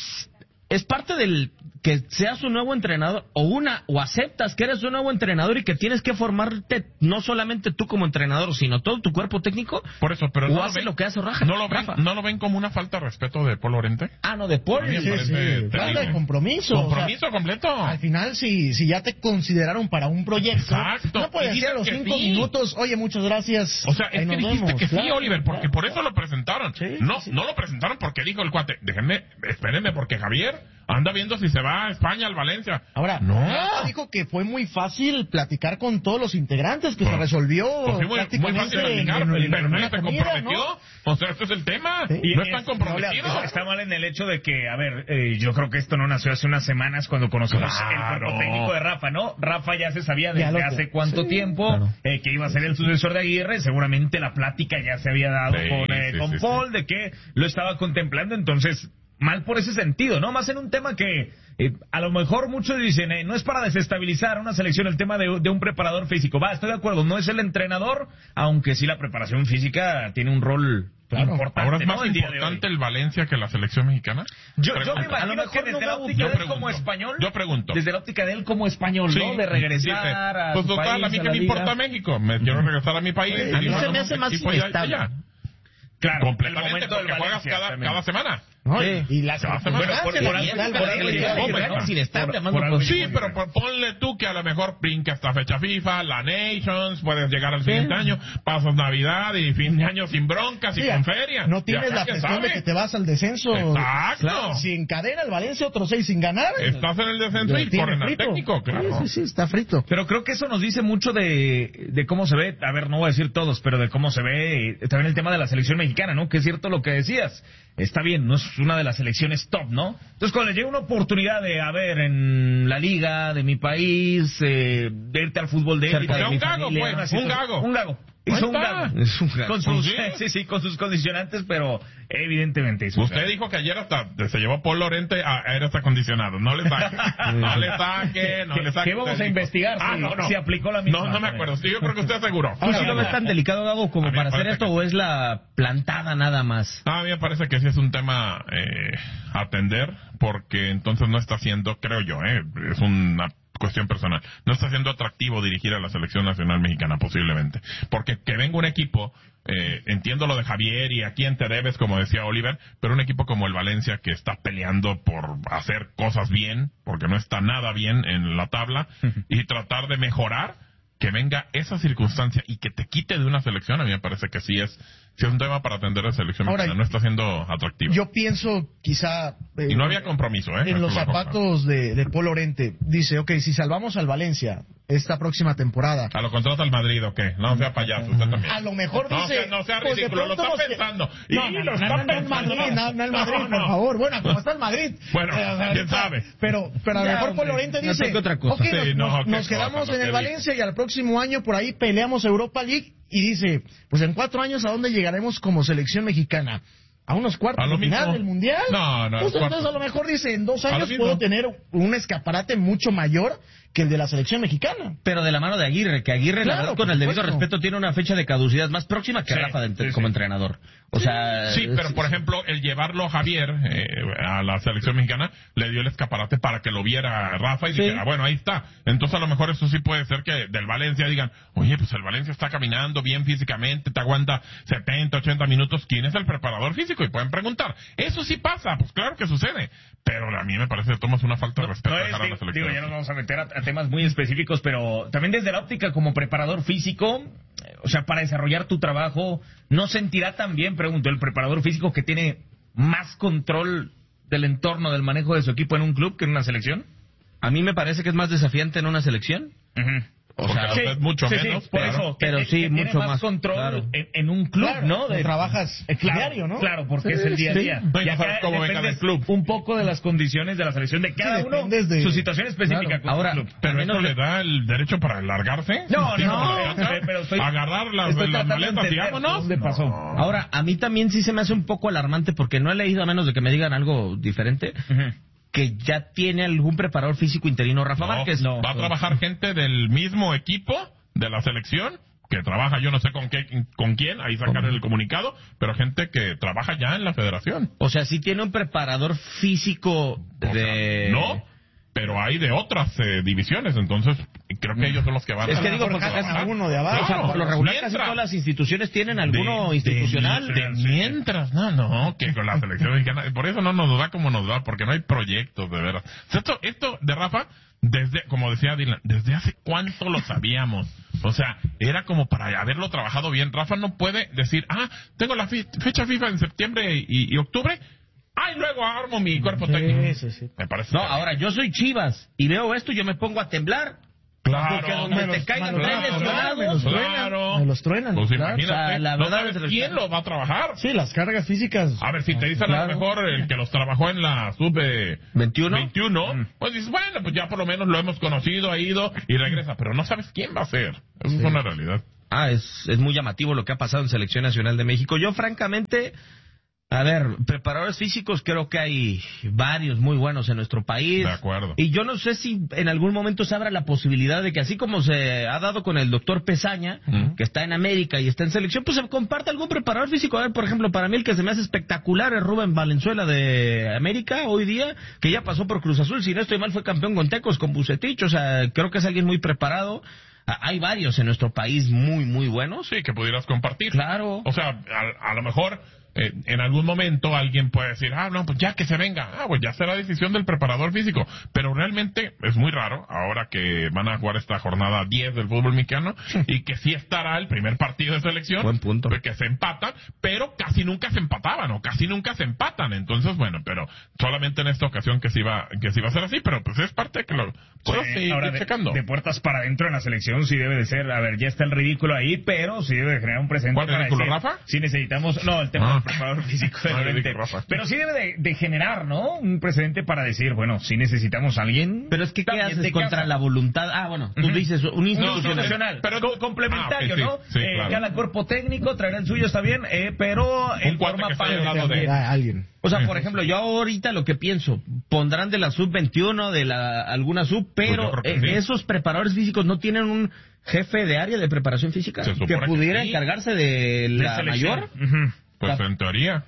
Es parte del que seas un nuevo entrenador o una o aceptas que eres un nuevo entrenador y que tienes que formarte no solamente tú como entrenador, sino todo tu cuerpo técnico. Por eso, pero o no hace lo, ven, lo que hace Rafa. ¿No lo ven, Rafa. ¿no lo ven como una falta de respeto de Paul Llorente? Ah, no, de Paul. Sí, sí, sí. Falta de compromiso. Compromiso o sea, completo. Al final, si, si ya te consideraron para un proyecto, exacto. no puedes decir a los cinco sí. minutos, oye, muchas gracias. O sea, es que dijiste vemos. que sí, claro, Oliver, porque claro, por eso lo presentaron. Sí, no, sí. no lo presentaron porque dijo el cuate, déjenme, espérenme, porque Javier anda viendo si se va a España, al Valencia. Ahora, no. Rafa dijo que fue muy fácil platicar con todos los integrantes, que pues, se resolvió pues sí, muy, prácticamente muy fácil platicar, en, en, en, pero en no una se comida, comprometió. ¿no? O sea, este es el tema. Sí. No están comprometidos. No, está mal en el hecho de que, a ver, eh, yo creo que esto no nació hace unas semanas cuando conocimos claro. el cuerpo técnico de Rafa, ¿no? Rafa ya se sabía desde lo hace que... cuánto sí, tiempo claro. eh, que iba a ser el sucesor de Aguirre. Seguramente la plática ya se había dado Sí, con, eh, sí, con sí, Paul sí. de que lo estaba contemplando, entonces... Mal por ese sentido, ¿no? Más en un tema que eh, a lo mejor muchos dicen, eh, no es para desestabilizar una selección el tema de, de un preparador físico. Va, estoy de acuerdo, no es el entrenador, aunque sí la preparación física tiene un rol claro. importante. Ahora es más ¿no? el importante el Valencia que la selección mexicana. Yo, yo me Pregunto. imagino que desde la óptica yo de él pregunto, como español, yo pregunto. desde la óptica de él como español, Sí, ¿no? De regresar dice, a pues su total, país, a mí a que la me liga. importa México, me quiero regresar a mi país. Pues, a mí se me hace más inestable. Claro, completamente, porque juegas cada, cada semana. No, sí. Y la cada semana. Bueno, por, por algo, por algo le Sí, pero por, ponle tú que a lo mejor brinca esta fecha FIFA, la Nations, puedes llegar al siguiente sí. año, pasas Navidad y fin de año sin broncas sí, y con feria. No tienes la presión sabe. de que te vas al descenso. Exacto. Claro, si encadena el Valencia otros seis sin ganar. Estás en el descenso y corren al técnico, claro. Sí, sí, sí, está frito. Pero creo que eso nos dice mucho de, de cómo se ve, a ver, no voy a decir todos, pero de cómo se ve también el tema de la selección mexicana, ¿no? Que es cierto lo que decías. Está bien, no es una de las selecciones top, ¿no? Entonces, cuando les llega una oportunidad de, a ver, en la liga de mi país, eh, de irte al fútbol de élite, un gago, pues, un gago. Un gago. Hizo un gago. Es un gago. Con sus, ¿Sí? sí, sí, con sus condicionantes, pero evidentemente hizo un Usted gago. dijo que ayer hasta se llevó Paul Lorente a aires acondicionados. No le saque, no le saque, no le saque. ¿Qué vamos a investigar ah, si, no, no. si aplicó la misma? No, no me acuerdo. Sí, yo creo que usted aseguró. ¿Tú sí lo ves tan delicado, Gago, como para hacer esto o es la plantada nada más? No, a mí me parece que sí es un tema eh, a atender, porque entonces no está haciendo, creo yo, eh, es una cuestión personal, no está siendo atractivo dirigir a la selección nacional mexicana posiblemente, porque que venga un equipo, eh, entiendo lo de Javier y a quién te debes, como decía Oliver, pero un equipo como el Valencia que está peleando por hacer cosas bien, porque no está nada bien en la tabla, y tratar de mejorar, que venga esa circunstancia y que te quite de una selección, a mí me parece que sí es, sí es un tema para atender a la selección Ahora, mexicana, no está siendo atractivo. Yo pienso, quizá... Eh, y no había compromiso, ¿eh? En los zapatos de, de Paul Lorente, dice, ok, si salvamos al Valencia esta próxima temporada... ¿A lo contrata al Madrid o qué? No sea payaso, usted también. A lo mejor no, dice... Sea, no sea pues ridículo, lo está nos... pensando. Y no, no, lo no, está no, no, pensando. el Madrid, no, no el Madrid, no, no. por favor. Bueno, como está el Madrid. Bueno, eh, o sea, quién sabe. Pero, pero a lo mejor Paul Lorente dice... No otra cosa. Ok, sí, nos, no, nos, nos quedamos cosa, en el no Valencia y al próximo año por ahí peleamos Europa League y dice, pues en cuatro años ¿a dónde llegaremos como selección mexicana? ¿A unos cuartos ¿A lo de final mismo? del Mundial? No, no. Pues entonces a lo mejor dice, en dos años puedo tener un escaparate mucho mayor que el de la selección mexicana. Pero de la mano de Aguirre, que Aguirre, Claro, la verdad, con el debido supuesto. respeto, tiene una fecha de caducidad más próxima que Sí, Rafa de, sí, como sí. entrenador. O sea... Sí, pero por ejemplo, el llevarlo Javier eh, a la selección mexicana le dio el escaparate para que lo viera Rafa y Sí. dijera, bueno, ahí está. Entonces a lo mejor eso sí puede ser que del Valencia digan, oye, pues el Valencia está caminando bien físicamente, te aguanta setenta, ochenta minutos, ¿quién es el preparador físico? Y pueden preguntar. Eso sí pasa, pues claro que sucede. Pero a mí me parece que tomas una falta de respeto No, dejar es, a la digo, selección. ya nos vamos a meter a, a temas muy específicos, pero también desde la óptica como preparador físico, eh, o sea, para desarrollar tu trabajo, ¿no sentirá también, preguntó, el preparador físico que tiene más control del entorno, del manejo de su equipo en un club que en una selección? A mí me parece que es más desafiante en una selección. Uh-huh. O sea, sí, es mucho sí, menos, sí, por claro. eso, Pero que, sí, que mucho tiene más más, control claro. en, en un club, Claro, ¿no? de, trabajas eh, claro, diario, ¿no? Claro, porque Sí, es el día a sí. día. No, y Y no acá sabes cómo venga del dependes club. un poco de las condiciones de la selección de cada Sí, uno, dependes de- su situación específica Claro. con Ahora, su club. Pero También eso nos- le da el derecho para largarse. No, Sí, no, como no, la cancha, pero- pero estoy- agarrar las, estoy las tratando de maletas y entender vámonos. dónde pasó. Ahora, a mí también sí se me hace un poco alarmante porque no he leído, a menos de que me digan algo diferente, Ujú. que ya tiene algún preparador físico interino Rafa No, Márquez. no, va a trabajar gente del mismo equipo de la selección que trabaja, yo no sé con qué, con quién, ahí sacar el comunicado, pero gente que trabaja ya en la federación. O sea, sí tiene un preparador físico O de... sea, no, pero hay de otras eh, divisiones, entonces creo que ellos son los que van Es a que digo, porque Sacan trabajar. a uno de abajo. O sea, por lo regular casi Mientras- todas las instituciones tienen alguno de- institucional. De, de mientras, no, no, que con la selección mexicana, por eso no nos da como nos da, porque no hay proyectos, de veras. O sea, esto, esto de Rafa, desde, como decía Dylan, desde hace cuánto lo sabíamos. O sea, era como para haberlo trabajado bien. Rafa no puede decir, ah, tengo la fi- fecha FIFA en septiembre y, y octubre, ¡ay, luego armo mi cuerpo técnico! Sí, sí. Me parece. No, ahora yo soy Chivas y veo esto y yo me pongo a temblar. Claro, porque donde te caigan tres claro, lesionados, me los truenan, claro. me los truenan. Pues claro. imagínate, O sea, la no verdad sabes es- quién lo va a trabajar. Sí, las cargas físicas. A ver, si te dicen a Claro. lo mejor el que los trabajó en la sub eh, ¿veintiuno? veintiuno, Mm. pues dices, bueno, pues ya por lo menos lo hemos conocido, ha ido y regresa, pero no sabes quién va a ser. Eso es una realidad. Ah, es, es muy llamativo lo que ha pasado en Selección Nacional de México. Yo, francamente, a ver, preparadores físicos creo que hay varios muy buenos en nuestro país. De acuerdo. Y yo no sé si en algún momento se abra la posibilidad de que así como se ha dado con el doctor Pesaña, Ujú. que está en América y está en selección, pues se comparta algún preparador físico. A ver, por ejemplo, para mí el que se me hace espectacular es Rubén Valenzuela de América hoy día, que ya pasó por Cruz Azul. Si no estoy mal, fue campeón con Tecos, con Bucetich. O sea, creo que es alguien muy preparado. Ah, hay varios en nuestro país muy, muy buenos. Sí, que pudieras compartir. Claro. O sea, a, a lo mejor eh, en algún momento alguien puede decir, ah, no, pues ya que se venga. Ah, pues ya será decisión del preparador físico. Pero realmente es muy raro, ahora que van a jugar esta jornada diez del fútbol mexicano, y que sí estará el primer partido de selección. Buen punto. Que se empatan, pero casi nunca se empataban, o casi nunca se empatan. Entonces, bueno, pero solamente en esta ocasión que se iba, que se iba a hacer así, pero pues es parte de que lo puedo Sí, seguir ahora de, checando. de puertas para adentro en la selección sí debe de ser, a ver, ya está el ridículo ahí, pero sí debe de generar un presente. ¿Cuál para ridículo, decir, Rafa? Sí necesitamos, no, el tema Ah. del preparador físico de Ah, Lorente. ridículo, Rafa. Pero sí debe de, de generar, ¿no? Un precedente para decir, bueno, sí necesitamos a alguien. Pero es que, ¿qué también haces de contra casa. la voluntad? Ah, bueno, tú Ujú. dices un Un institucional. institucional, Pero- co- complementario, Ah, ok, sí, ¿no? sí, Eh, claro. Cada cuerpo técnico traerá el suyo, está bien, eh, pero Un en cuate forma que esté parte al lado de- también. A alguien. O sea, por ejemplo, yo ahorita lo que pienso, pondrán de la sub veintiuno, de la alguna sub, pero Pues yo creo que eh, sí. esos preparadores físicos no tienen un jefe de área de preparación física Se supone que que pudiera sí. encargarse de De la selección. mayor. Ujú. Pues en teoría.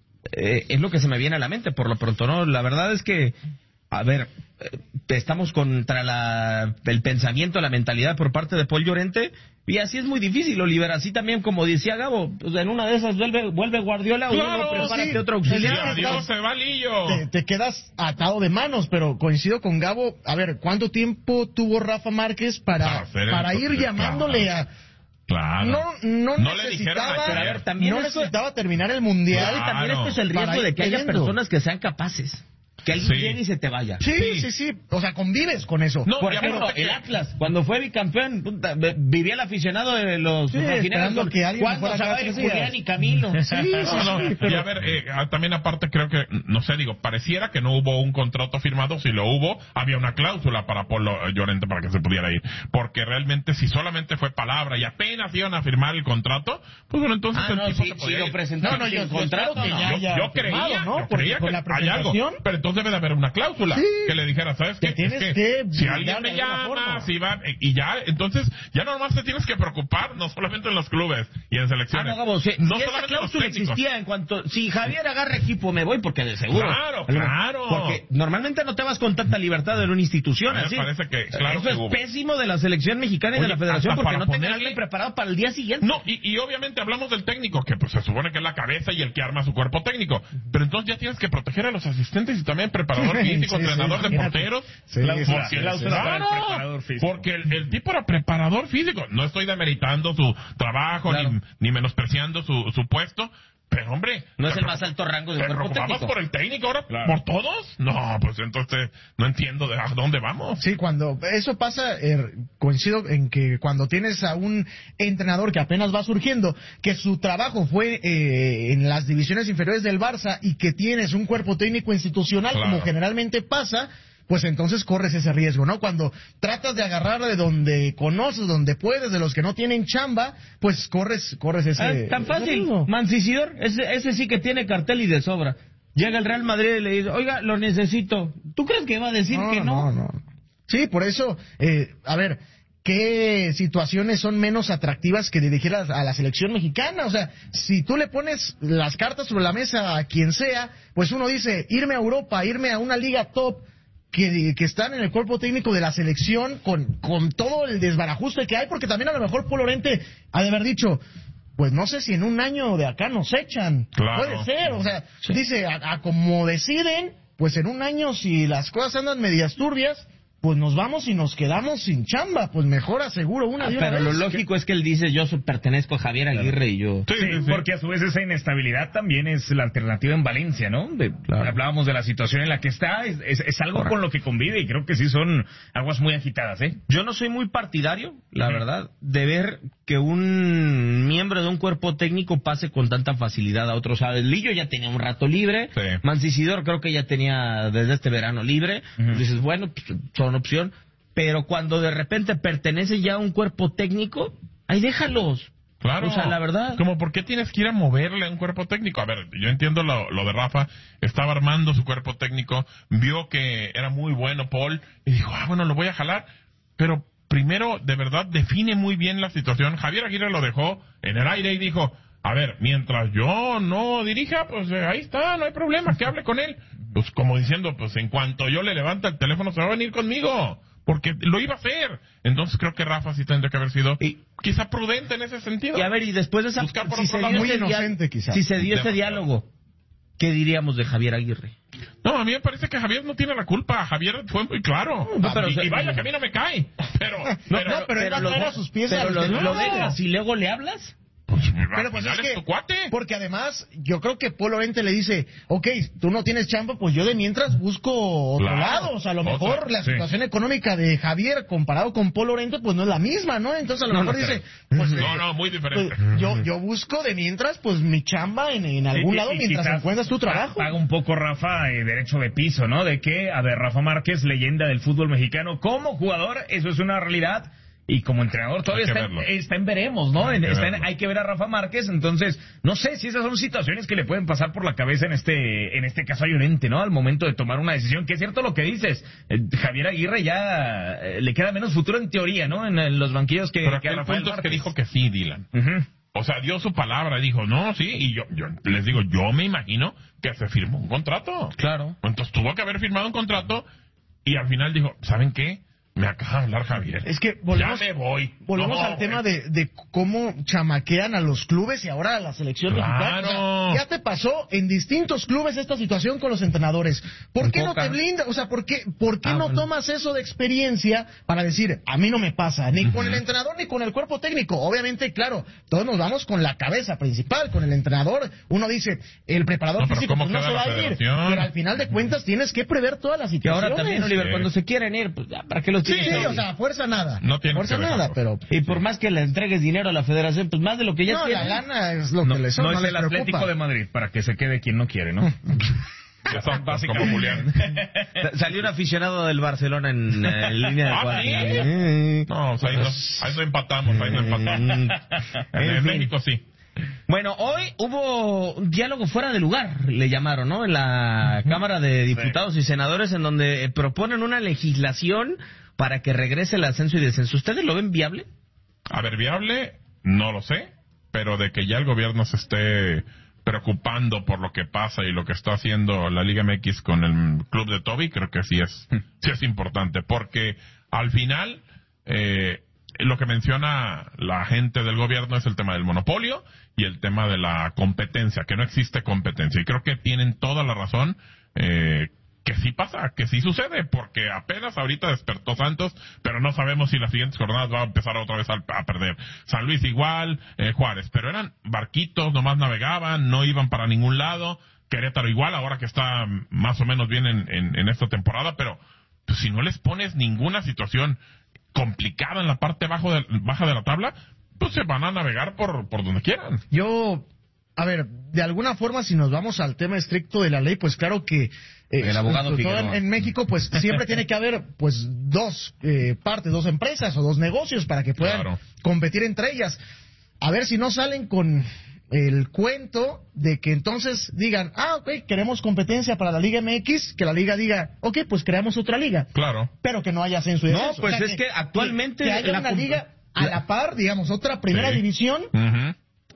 Eh, es lo que se me viene a la mente, por lo pronto, ¿no? La verdad es que, a ver, eh, estamos contra la, el pensamiento, la mentalidad por parte de Paul Llorente, y así es muy difícil, Oliver. Así también, como decía Gabo, pues en una de esas vuelve, vuelve Guardiola, Claro, uno prepárate sí. otro Y auxiliar. adiós, se va Lillo. Te, te quedas atado de manos, pero coincido con Gabo. A ver, ¿cuánto tiempo tuvo Rafa Márquez para, Para hacer el- para ir claro. llamándole a... Claro. No, no, No le dijeron necesitaba, ayer. Pero a ver, también no esto- necesitaba terminar el mundial. Claro. También esto es el riesgo Para ir de que haya cayendo. personas que sean capaces. Que alguien Sí. llegue y se te vaya. Sí, Sí. sí, sí, o sea, convives con eso. No, Por ya ejemplo, viste que- el Atlas, cuando fue bicampeón, puta, ve- vivía el aficionado de los Sí, rojinegros esperando con- que alguien ¿cuándo fuera se cada va a ir tres días? Julián y Camilo? Sí, sí, No, no, sí, y pero- a ver, eh, ah, también aparte creo que, no sé, digo, pareciera que no hubo un contrato firmado. Si lo hubo, había una cláusula para Polo eh, Llorente para que se pudiera ir. Porque realmente si solamente fue palabra y apenas iban a firmar el contrato, pues bueno, entonces Ah, el no, tipo si, se si podía lo ir. presentaron No, no, sin yo- yo contrato, espero que no. ya Yo, haya yo creía, firmado, ¿no? yo Porque creía con que la hay algo, presentación- pero entonces debe de haber una cláusula Sí. que le dijera, ¿sabes qué? Que tienes Es que si alguien brindar me de alguna llama, forma. si va, eh, y ya, entonces ya nomás te tienes que preocupar, no solamente en los clubes y en Ah, selecciones. no, Gabo, si, no si esa solamente en los cláusula técnicos. existía en cuanto... Si Javier agarra equipo, me voy, porque de seguro... Claro, A lo- claro. Porque normalmente no te vas con tanta libertad en una institución A mí me así. parece que, claro Eso que es hubo. pésimo de la selección mexicana y Oye, de la federación, hasta porque para no tengan ponerle- a alguien preparado para el día siguiente. No, y, y obviamente hablamos del técnico, que pues se supone que es la cabeza y el que arma su cuerpo técnico. Pero entonces ya tienes que proteger a los asistentes y también preparador físico, Sí, sí, entrenador de imagínate. porteros. Sí, Cláusula, sí, sí, cláusula sí. para el Claro, preparador físico. Porque el, el tipo era preparador físico. No estoy demeritando su trabajo Claro. ni, ni menospreciando su, su puesto. Pero hombre, No es ¿te el preocup- más alto rango de ¿te un cuerpo preocupabas técnico? por el técnico ahora? Claro. ¿Por todos? No, pues entonces no entiendo de a dónde vamos. Sí, cuando eso pasa, eh, coincido en que cuando tienes a un entrenador que apenas va surgiendo, que su trabajo fue eh, en las divisiones inferiores del Barça y que tienes un cuerpo técnico institucional, Claro. como generalmente pasa, pues entonces corres ese riesgo, ¿no? Cuando tratas de agarrar de donde conoces, donde puedes, de los que no tienen chamba, pues corres, corres ese, Ah, tan ese fácil. riesgo. Mancisidor, ese, ese sí que tiene cartel y de sobra. Llega el Real Madrid y le dice, oiga, lo necesito. ¿Tú crees que va a decir que no? No, no. Sí, por eso, eh, a ver, ¿qué situaciones son menos atractivas que dirigir a, a la selección mexicana? O sea, si tú le pones las cartas sobre la mesa a quien sea, pues uno dice, irme a Europa, irme a una liga top, que, que están en el cuerpo técnico de la selección con, con todo el desbarajuste que hay, porque también a lo mejor Paul Llorente ha de haber dicho, pues no sé si en un año de acá nos echan. Claro. Puede ser, o sea, dice, a, a como deciden, pues en un año si las cosas andan medias turbias, pues nos vamos y nos quedamos sin chamba, pues mejor aseguro una ah, de una Pero vez. lo lógico es que él dice, yo pertenezco a Javier Aguirre y yo... Sí, sí, sí, porque a su vez esa inestabilidad también es la alternativa en Valencia, ¿no? De, claro. Hablábamos de la situación en la que está, es, es, es algo Correcto. Con lo que convive y creo que sí son aguas muy agitadas, ¿eh? Yo no soy muy partidario, la uh-huh. verdad, de ver que un miembro de un cuerpo técnico pase con tanta facilidad a otros. ¿Sabes? Lillo ya tenía un rato libre, sí. Mancisidor creo que ya tenía desde este verano libre, uh-huh. Dices, bueno, pues, son opción, pero cuando de repente pertenece ya a un cuerpo técnico, ahí déjalos. Claro, o sea, la verdad. Como, ¿por qué tienes que ir a moverle a un cuerpo técnico? A ver, yo entiendo lo, lo de Rafa, estaba armando su cuerpo técnico, vio que era muy bueno Paul, y dijo, ah, bueno, lo voy a jalar, pero primero, de verdad, define muy bien la situación. Javier Aguirre lo dejó en el aire y dijo, a ver, mientras yo no dirija, pues eh, ahí está, no hay problema, que hable con él. Pues como diciendo, pues en cuanto yo le levante el teléfono, se va a venir conmigo. Porque lo iba a hacer. Entonces creo que Rafa sí tendría que haber sido y, quizá prudente en ese sentido. Y a ver, y después de esa... Si se dio muy ese inocente, quizá. Si se dio ese diálogo, ¿qué diríamos de Javier Aguirre? No, a mí me parece que Javier no tiene la culpa. Javier fue muy claro. No, pero, y, y vaya que a mí no me cae. Pero, no, pero, no, pero, pero, pero, lo, a sus pies pero lo, lo dejas y luego le hablas. Pero pues es que, es tu cuate. Porque además, yo creo que Paul Lorente le dice, ok, tú no tienes chamba, pues yo de mientras busco otro claro, lado. O sea, a lo mejor otra, la sí. situación económica de Javier comparado con Paul Lorente, pues no es la misma, ¿no? Entonces a lo no, mejor no dice, creo. pues, no, no, muy diferente. Pues, yo, yo busco de mientras, pues mi chamba en, en algún sí, lado y mientras encuentras tu trabajo. Paga un poco Rafa eh, derecho de piso, ¿no? De que, a ver, Rafa Márquez, leyenda del fútbol mexicano, como jugador, eso es una realidad. Y como entrenador todavía está en, está en veremos, ¿no? Hay que, está en, hay que ver a Rafa Márquez, entonces, no sé si esas son situaciones que le pueden pasar por la cabeza en este en este caso a Llorente, ¿no? Al momento de tomar una decisión, que es cierto lo que dices, eh, Javier Aguirre ya eh, le queda menos futuro en teoría, ¿no? En, en los banquillos que... Pero que el Rafael punto Márquez. Es que dijo que sí, Dylan. Uh-huh. O sea, dio su palabra, dijo, no, sí, y yo, yo les digo, yo me imagino que se firmó un contrato. Claro. Entonces tuvo que haber firmado un contrato y al final dijo, ¿saben qué? Me acaba de hablar Javier. Es que volvemos, ya me voy. Volvemos no, al tema de, de cómo chamaquean a los clubes y ahora a la selección claro. mexicana. O sea, ya te pasó en distintos clubes esta situación con los entrenadores. ¿Por en qué Coca. no te blindas? O sea, ¿por qué, por qué ah, no bueno. tomas eso de experiencia para decir, a mí no me pasa, ni uh-huh. con el entrenador ni con el cuerpo técnico? Obviamente, claro, todos nos vamos con la cabeza principal, con el entrenador. Uno dice, el preparador no, físico pues, no se va a ir. Pero al final de cuentas tienes que prever todas las situaciones. Y ahora también, Oliver, sí. cuando se quieren ir, pues, ¿para qué los tienes? Sí, sí, o sea, fuerza nada. No tiene fuerza nada, pero... Y por más que le entregues dinero a la federación, pues más de lo que ya no, tienen. la gana es lo no, que les no, no es les el preocupa. Atlético de Madrid, para que se quede quien no quiere, ¿no? Ya son básicamente como Julián. Salió un aficionado del Barcelona en eh, línea de ¿Ah, cuadra. sí? Eh, No, o sea, ahí, no, ahí no empatamos, ahí no empatamos. En, en fin. México sí. Bueno, hoy hubo un diálogo fuera de lugar, le llamaron, ¿no? En la uh-huh. Cámara de Diputados sí. y Senadores, en donde eh, proponen una legislación para que regrese el ascenso y descenso. ¿Ustedes lo ven viable? A ver, viable, no lo sé, pero de que ya el gobierno se esté preocupando por lo que pasa y lo que está haciendo la Liga M X con el club de Toby, creo que sí es, sí es importante, porque al final, eh, lo que menciona la gente del gobierno es el tema del monopolio y el tema de la competencia, que no existe competencia, y creo que tienen toda la razón, eh, que sí pasa, que sí sucede, porque apenas ahorita despertó Santos, pero no sabemos si las siguientes jornadas va a empezar otra vez a, a perder. San Luis igual, eh, Juárez, pero eran barquitos, nomás navegaban, no iban para ningún lado. Querétaro igual, ahora que está más o menos bien en, en, en esta temporada, pero pues, si no les pones ninguna situación complicada en la parte bajo de, baja de la tabla, pues se van a navegar por, por donde quieran. Yo... A ver, de alguna forma, si nos vamos al tema estricto de la ley, pues claro que eh, el abogado todo en, en México, pues siempre tiene que haber pues dos eh, partes, dos empresas o dos negocios para que puedan claro. competir entre ellas. A ver si no salen con el cuento de que entonces digan, ah, ok, queremos competencia para la Liga M X, que la Liga diga, ok, pues creamos otra liga. Claro. Pero que no haya ascenso y descenso. No, pues o sea, es que, que actualmente... Que, que haya la una liga a la par, digamos, otra primera sí. división... Uh-huh.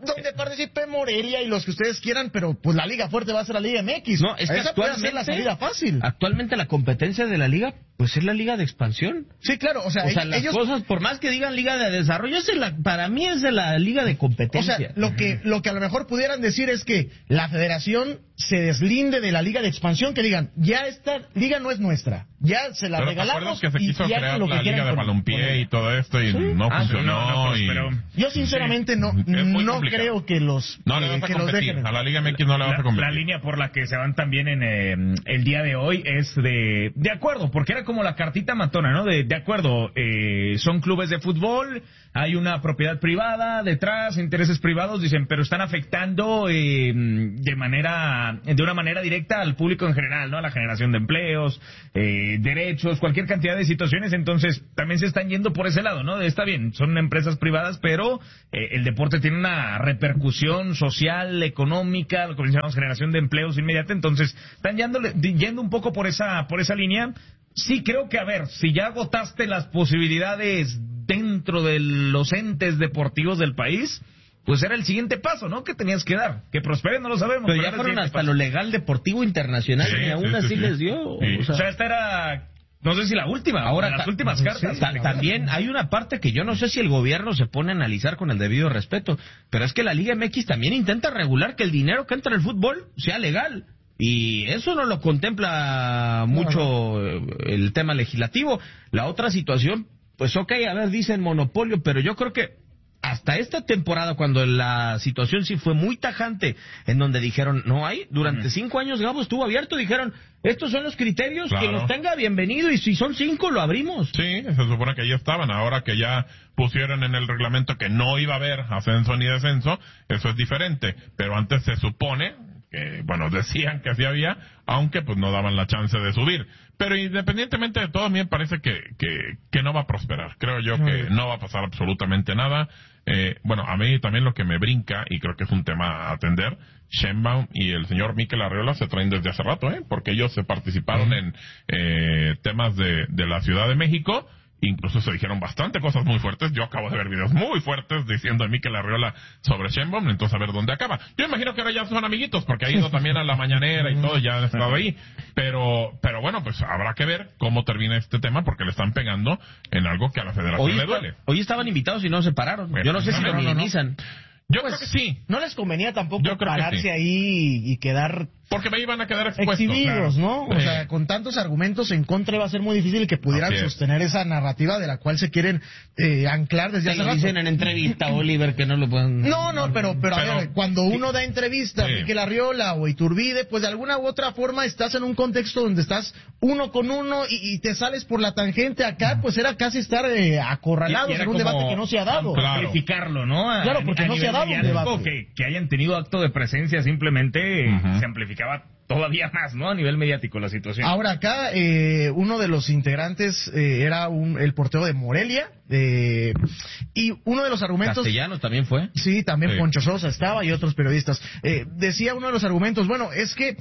donde participe Morelia y los que ustedes quieran, pero pues la liga fuerte va a ser la Liga M X. No, es que esa puede ser la salida fácil. Actualmente la competencia de la liga, pues es la liga de expansión. Sí, claro, o sea, o sea las ellos... cosas, por más que digan liga de desarrollo, es la, para mí es de la liga de competencia. O sea, lo que, lo que a lo mejor pudieran decir es que la federación se deslinde de la liga de expansión, que digan, ya esta liga no es nuestra, ya se la pero regalamos que se y quiso ya crear lo que la liga de balompié y todo esto y ¿sí? no ah, funcionó. No, no, y... pero... Yo sinceramente sí. no, no creo que los no le vas a que competir, los a la Liga M X no le vas la, a competir. La línea por la que se van también en eh, el día de hoy es de de acuerdo, porque era como la cartita matona, ¿no? De, de acuerdo, eh, son clubes de fútbol, hay una propiedad privada detrás, intereses privados, dicen, pero están afectando eh, de manera de una manera directa al público en general, ¿no? A la generación de empleos, eh, derechos, cualquier cantidad de situaciones, entonces también se están yendo por ese lado, ¿no? Está bien, son empresas privadas, pero eh, el deporte tiene una repercusión social, económica, lo que mencionamos, generación de empleos inmediata, entonces están yendo, yendo un poco por esa por esa línea. Sí, creo que, a ver, si ya agotaste las posibilidades dentro de los entes deportivos del país, pues era el siguiente paso, ¿no? Que tenías que dar. Que prosperen, no lo sabemos. Pero, pero ya fueron hasta paso. Lo legal deportivo internacional sí, y aún sí, así sí, les dio. Sí. O, sea, o sea, esta era... No sé si la última, ahora las últimas sí, cartas. Ta también hay una parte que yo no sé si el gobierno se pone a analizar con el debido respeto, pero es que la Liga M X también intenta regular que el dinero que entra en el fútbol sea legal. Y eso no lo contempla mucho no, no. el tema legislativo. La otra situación, pues ok, a ver, dicen monopolio, pero yo creo que hasta esta temporada, cuando la situación sí fue muy tajante, en donde dijeron, no hay, durante uh-huh. cinco años Gabo estuvo abierto, dijeron, estos son los criterios, claro. que nos tenga bienvenido, y si son cinco, lo abrimos. Sí, se supone que ya estaban, ahora que ya pusieron en el reglamento que no iba a haber ascenso ni descenso, eso es diferente, pero antes se supone... que, bueno, decían que sí había, aunque pues no daban la chance de subir. Pero independientemente de todo, a mí me parece que, que, que no va a prosperar. Creo yo que no va a pasar absolutamente nada. Eh, bueno, a mí también lo que me brinca, y creo que es un tema a atender, Sheinbaum y el señor Mikel Arriola se traen desde hace rato, ¿eh? Porque ellos se participaron uh-huh. en eh, temas de, de la Ciudad de México. Incluso se dijeron bastante cosas muy fuertes. Yo acabo de ver videos muy fuertes diciendo a Mikel Arriola sobre Sheinbaum, entonces a ver dónde acaba. Yo imagino que ahora ya son amiguitos, porque ha ido también a la mañanera y todo, ya han estado ahí. Pero pero bueno, pues habrá que ver cómo termina este tema, porque le están pegando en algo que a la federación hoy le está, duele. Hoy estaban invitados y no se pararon. Bueno, yo no sé si lo minimizan. Yo pues, creo que sí. No les convenía tampoco pararse sí. ahí y quedar... Porque me iban a quedar expuestos. Exhibidos, claro. ¿no? O sea, con tantos argumentos en contra va a ser muy difícil que pudieran sostener esa narrativa de la cual se quieren eh, anclar desde hace rato. Dicen en entrevista, Oliver, que no lo pueden... No, no, pero, pero, pero a ver, cuando uno da entrevista, sí. Mikel Arriola o Iturbide, pues de alguna u otra forma estás en un contexto donde estás uno con uno y, y te sales por la tangente. Acá, pues era casi estar eh, acorralados en un debate que no se ha dado. Claro. Amplificarlo, ¿no? A, claro, porque a no se ha dado un debate. Que, que hayan tenido acto de presencia simplemente uh-huh. se amplificaba todavía más, ¿no? A nivel mediático la situación. Ahora acá, eh, uno de los integrantes eh, era un, el portero de Morelia, eh, y uno de los argumentos... Castellanos también fue. Sí, también sí. Poncho Sosa estaba y otros periodistas. Eh, decía uno de los argumentos, bueno, es que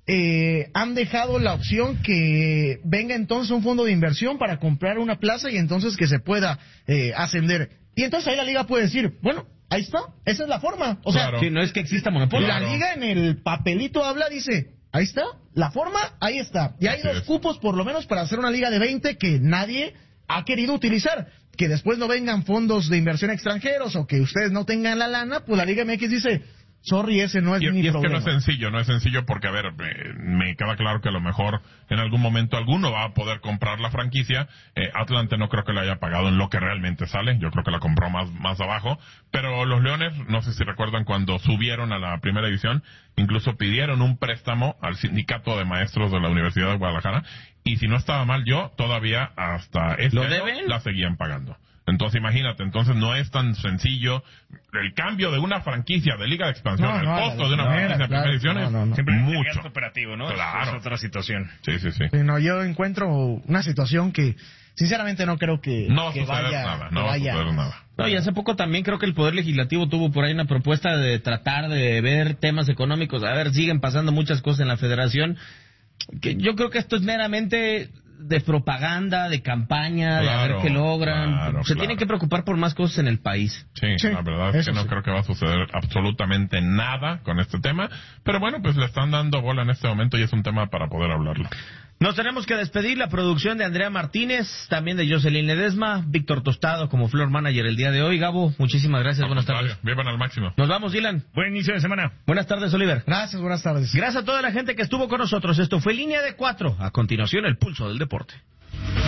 eh, han dejado la opción que venga entonces un fondo de inversión para comprar una plaza y entonces que se pueda eh, ascender. Y entonces ahí la liga puede decir, bueno... Ahí está, esa es la forma. O sea, claro. Sí, no es que exista monopolio. La liga en el papelito habla, dice, ahí está, la forma, ahí está. Y hay Así dos es. cupos por lo menos para hacer una liga de veinte que nadie ha querido utilizar. Que después no vengan fondos de inversión extranjeros o que ustedes no tengan la lana, pues la Liga M X dice... Sorry, ese no es y, mi y es problema. que no es sencillo, no es sencillo porque, a ver, me, me queda claro que a lo mejor en algún momento alguno va a poder comprar la franquicia. Eh, Atlante no creo que le haya pagado en lo que realmente sale, yo creo que la compró más, más abajo. Pero los Leones, no sé si recuerdan cuando subieron a la primera división, incluso pidieron un préstamo al sindicato de maestros de la Universidad de Guadalajara. Y si no estaba mal yo, todavía hasta este ¿Lo año deben? la seguían pagando. Entonces imagínate, entonces no es tan sencillo el cambio de una franquicia de Liga de Expansión, no, el no, costo de una no, franquicia de claro, primera división no, no, no. Siempre mucho. Es operativo, ¿no? Claro. Es otra situación. Sí, sí, sí. sí no, yo encuentro una situación que sinceramente no creo que, no que vaya, nada, no que vaya. va a suceder nada. No, y hace poco también creo que el Poder Legislativo tuvo por ahí una propuesta de tratar de ver temas económicos. A ver, siguen pasando muchas cosas en la Federación. Que yo creo que esto es meramente de propaganda, de campaña, Claro, de a ver qué logran. claro, Se claro. tienen que preocupar por más cosas en el país. Sí, la verdad es que no sí. creo que va a suceder absolutamente nada con este tema. Pero bueno, pues le están dando bola en este momento y es un tema para poder hablarlo. Nos tenemos que despedir. La producción de Andrea Martínez, también de Jocelyn Ledesma, Víctor Tostado como floor manager el día de hoy. Gabo, muchísimas gracias. Buenas tardes. Vivan al máximo. Nos vamos, Dylan. Buen inicio de semana. Buenas tardes, Oliver. Gracias, buenas tardes. Gracias a toda la gente que estuvo con nosotros. Esto fue Línea de Cuatro. A continuación, el pulso del deporte.